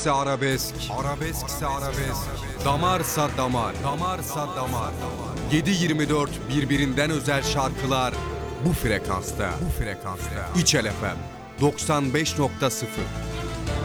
Arabeskse arabesk, arabeskse arabesk. Damarsa damar, damarsa damar. 7/24 birbirinden özel şarkılar bu frekansta. Bu frekansta. İçel FM 95.0.